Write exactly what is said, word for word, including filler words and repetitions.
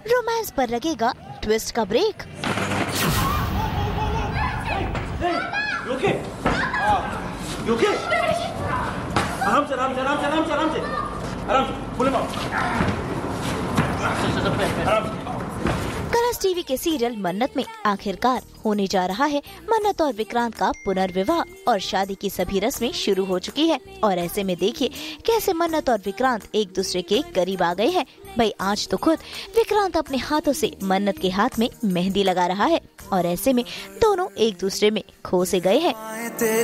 Romance पर लगेगा twist का ब्रेक। रुके, रुके, आराम से, आराम से, आराम से, आराम से, आराम से, आराम से, बोले माँ, आराम से। कलर्स टीवी के सीरियल मन्नत में आखिरकार होने जा रहा है मन्नत और विक्रांत का पुनर्विवाह और शादी की सभी रस्में शुरू हो चुकी है। और ऐसे में देखिए कैसे मन्नत और विक्रांत एक दूसरे के करीब आ गए हैं। भाई आज तो खुद विक्रांत अपने हाथों से मन्नत के हाथ में मेहंदी लगा रहा है और ऐसे में दोनों एक दूसरे में खो से गए हैं।